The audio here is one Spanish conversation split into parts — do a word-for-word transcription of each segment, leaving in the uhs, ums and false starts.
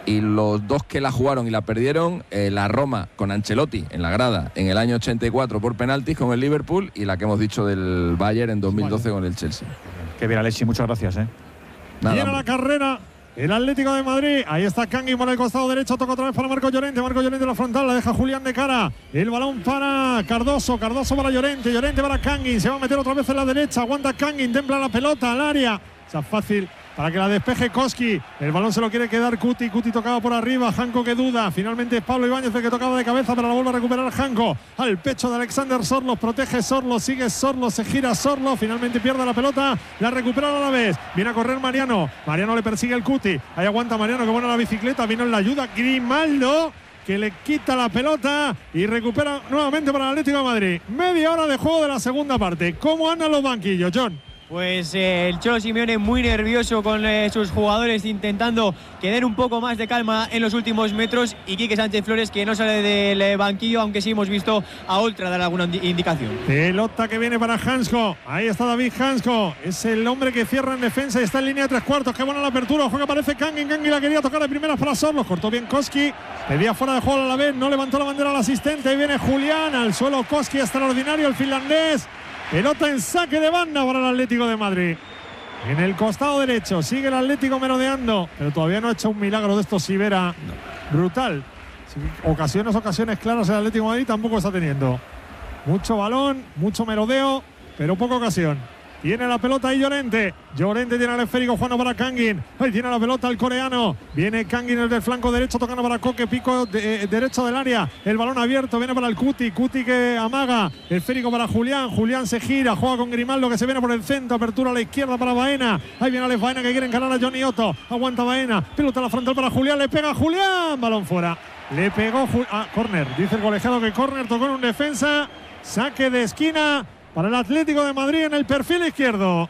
Y los dos que la jugaron y la perdieron, eh, la Roma con Ancelotti en la grada en el año ochenta y cuatro por penaltis con el Liverpool, y la que hemos dicho del Bayern en dos mil doce con el Chelsea. Qué bien, Alexi, muchas gracias. ¿eh? Viene la carrera el Atlético de Madrid. Ahí está Kangin por el costado derecho. Toca otra vez para Marco Llorente. Marco Llorente en la frontal. La deja Julián de cara. El balón para Cardoso. Cardoso para Llorente. Llorente para Kangin. Se va a meter otra vez en la derecha. Aguanta Kangin. Templa la pelota al área. O sea, fácil para que la despeje Koski. El balón se lo quiere quedar Cuti. Cuti tocaba por arriba. Janko que duda. Finalmente es Pablo Ibáñez el que tocaba de cabeza, pero la vuelve a recuperar Janko. Al pecho de Alexander Sorloth. Protege Sorloth. Sigue Sorloth. Se gira Sorloth. Finalmente pierde la pelota. La recupera a la vez. Viene a correr Mariano. Mariano le persigue el Cuti. Ahí aguanta Mariano, que buena la bicicleta. Vino en la ayuda Grimaldo, que le quita la pelota y recupera nuevamente para el Atlético de Madrid. Media hora de juego de la segunda parte. ¿Cómo andan los banquillos, John? Pues eh, el Cholo Simeone muy nervioso con eh, sus jugadores, intentando que den un poco más de calma en los últimos metros, y Quique Sánchez Flores, que no sale del eh, banquillo, aunque sí hemos visto a Oltra dar alguna indicación. Pelota que viene para Hansko. Ahí está David Hansko. Es el hombre que cierra en defensa y está en línea de tres cuartos. Qué buena la apertura. Ojo que aparece Kangin. Kangin la quería tocar de primeras para Sorloth. Cortó bien Koski. Pedía fuera de juego a la vez. No levantó la bandera al asistente. Ahí viene Julián. Al suelo Koski, extraordinario el finlandés. Pelota en saque de banda para el Atlético de Madrid. En el costado derecho sigue el Atlético merodeando, pero todavía no ha hecho un milagro de estos Sivera. No. Brutal. Ocasiones, ocasiones claras el Atlético de Madrid tampoco está teniendo. Mucho balón, mucho merodeo, pero poca ocasión. Tiene la pelota ahí Llorente. Llorente tiene el esférico jugando para Kangin. Ahí tiene la pelota el coreano. Viene Kangin desde el flanco derecho tocando para Koke. Pico de, eh, derecho del área. El balón abierto. Viene para el Cuti. Cuti que amaga. El esférico para Julián. Julián se gira. Juega con Grimaldo que se viene por el centro. Apertura a la izquierda para Baena. Ahí viene Alex Baena que quiere encarar a Johnny Otto. Aguanta Baena. Pelota a la frontal para Julián. Le pega a Julián. Balón fuera. Le pegó a ah, córner. Dice el colegiado que córner. Tocó en un defensa. Saque de esquina para el Atlético de Madrid en el perfil izquierdo.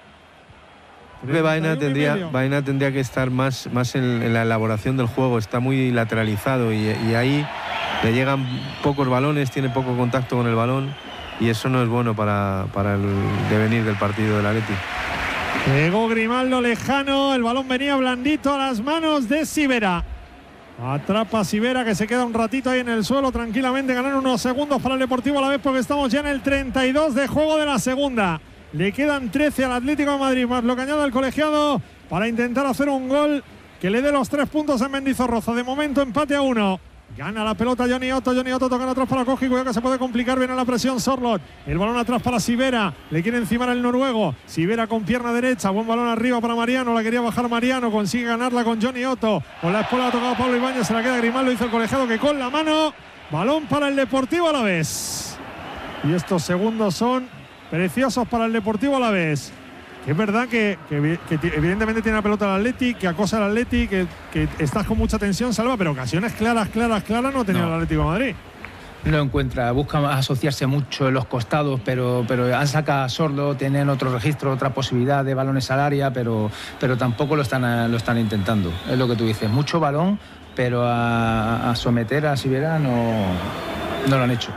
Baena tendría, Baena tendría que estar más, más en, en la elaboración del juego. Está muy lateralizado y, y ahí le llegan pocos balones, tiene poco contacto con el balón, y eso no es bueno para, para el devenir del partido del Atlético. Pegó Grimaldo lejano, el balón venía blandito a las manos de Sivera. Atrapa Sivera, que se queda un ratito ahí en el suelo tranquilamente. Ganar unos segundos para el Deportivo a la vez, porque estamos ya en el treinta y dos de juego de la segunda. Le quedan trece al Atlético de Madrid, más lo que añade el colegiado para intentar hacer un gol que le dé los tres puntos en Mendizorroza. De momento empate a uno. Gana la pelota Johnny Otto. Johnny Otto toca atrás para Koski, cuidado que se puede complicar. Viene la presión Sorloth. El balón atrás para Sivera. Le quiere encimar el noruego. Sivera con pierna derecha. Buen balón arriba para Mariano. La quería bajar Mariano. Consigue ganarla con Johnny Otto. Con la espalda ha tocado Pablo Ibáñez. Se la queda Grimaldo. Dice el colegiado que con la mano. Balón para el Deportivo Alavés. Y estos segundos son preciosos para el Deportivo Alavés. Que es verdad que, que, que evidentemente tiene la pelota el Atleti, que acosa al Atleti, que, que está con mucha tensión, Salva, pero ocasiones claras, claras, claras no tenía no. el Atlético de Madrid. No lo encuentra, busca asociarse mucho en los costados, pero, pero han sacado a Sordo, tienen otro registro, otra posibilidad de balones al área, pero, pero tampoco lo están, lo están intentando. Es lo que tú dices, mucho balón, pero a, a someter a Sivera no, no lo han hecho.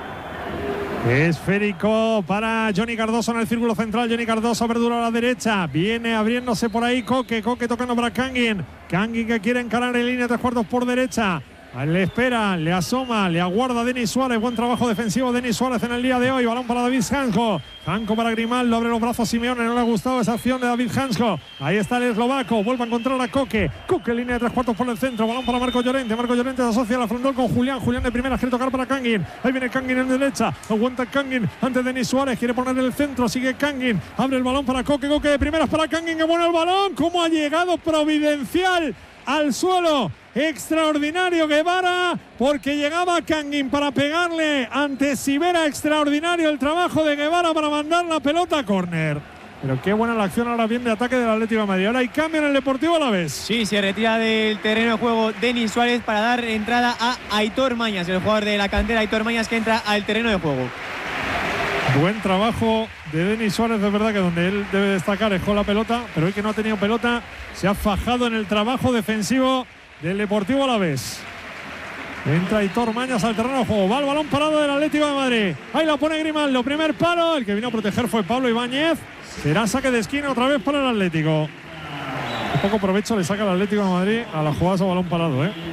Esférico para Johnny Cardoso en el círculo central. Johnny Cardoso, apertura a la derecha. Viene abriéndose por ahí Koke. Koke tocando para Kangin. Kangin que quiere encarar en línea tres cuartos por derecha. Le espera, le asoma, le aguarda Denis Suárez. Buen trabajo defensivo Denis Suárez en el día de hoy. Balón para David Hansko. Hansko para Grimaldo. Abre los brazos Simeone. No le ha gustado esa acción de David Hansko. Ahí está el eslovaco. Vuelve a encontrar a Koke. Koke, línea de tres cuartos por el centro. Balón para Marco Llorente. Marco Llorente se asocia a la frontal con Julián. Julián de primera quiere tocar para Kangin. Ahí viene Kangin en derecha. Aguanta Kangin ante Denis Suárez. Quiere poner en el centro. Sigue Kangin. Abre el balón para Koke. Koke de primeras para Kangin. Que bueno el balón. ¿Cómo ha llegado providencial al suelo? Extraordinario Guevara, porque llegaba Kangin para pegarle ante Sivera. Extraordinario el trabajo de Guevara para mandar la pelota a córner. Pero qué buena la acción ahora bien de ataque del Atlético de Madrid. Ahora hay cambio en el Deportivo Alavés. Sí, se retira del terreno de juego Denis Suárez para dar entrada a Aitor Mañas, el jugador de la cantera Aitor Mañas, que entra al terreno de juego. Buen trabajo de Denis Suárez, de verdad que donde él debe destacar es con la pelota, pero hoy que no ha tenido pelota se ha fajado en el trabajo defensivo del Deportivo Alavés. Entra Aitor Mañas al terreno de juego. Va el balón parado del Atlético de Madrid. Ahí la pone Grimaldo. Primer palo. El que vino a proteger fue Pablo Ibáñez. Será saque de esquina otra vez para el Atlético. Un poco provecho le saca el Atlético de Madrid a la jugada a balón parado, ¿eh?